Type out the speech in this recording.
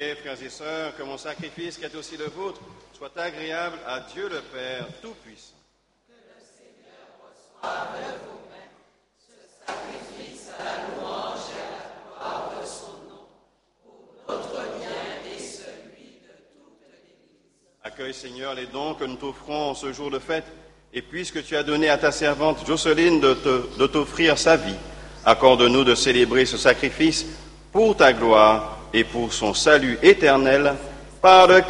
Priez, frères et sœurs, que mon sacrifice, qui est aussi le vôtre, soit agréable à Dieu le Père Tout-Puissant. Que le Seigneur reçoive de vos mains ce sacrifice à la louange et à la gloire de son nom, pour notre bien et celui de toute l'Église. Accueille, Seigneur, les dons que nous t'offrons en ce jour de fête, et puisque tu as donné à ta servante Jocelyne de t'offrir sa vie, accorde-nous de célébrer ce sacrifice pour ta gloire et pour son salut éternel, par le